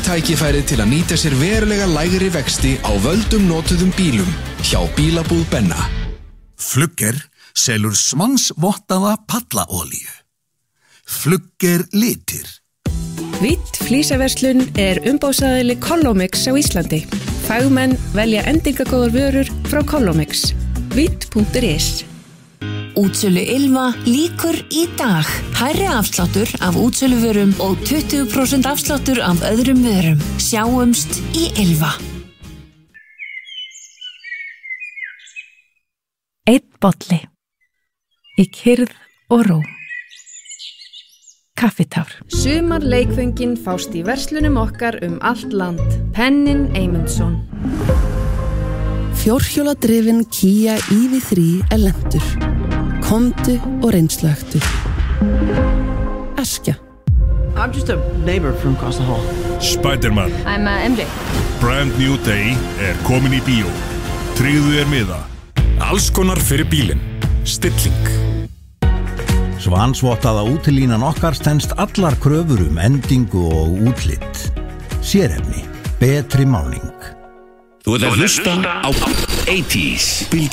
tækifærið til að nýta sér verulega lægri vexti á völdum notuðum bílum hjá Bílabúð Benna. Flugger selur svansvottaða pallaolíu. Flugger litir. Vitt flísaverslun umbóðsaðili Collomix á Íslandi. Fagmenn velja endingagóðar vörur frá Collomix. Vitt.is. Útsölu Ylva lýkur í dag. Hærri afsláttur af útsöluvörum og 20% afsláttur af öðrum vörum. Sjáumst í Ylva. Einn bolli. Í kyrrð og ró. Kaffitár. Sumar leikföngin fást í verslunum okkar allt land. Pennin Eymundsson. Fjórhjóladrifin Kia EV3 lentur. Komdu og reynsluaktu. Askja. I'm just a neighbor from across the hall. Spider-Man. I'm MJ. Brand New Day komin í bíó. Tryggðu miða. Alls konar fyrir bílinn. Stilling. Svansvottaða útilínan okkar stenst allar kröfur endingu og útlit. Sérefni. Betri málning. Þú ert að hlusta á 80s.